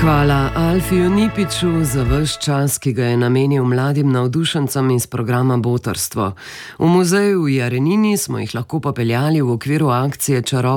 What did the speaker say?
Hvala Alfiju Nipiču za ves čas, ki ga je namenil mladim navdušencem iz programa Botrstvo. V muzeju v Jarenini smo jih lahko popeljali v okviru akcije Čarobno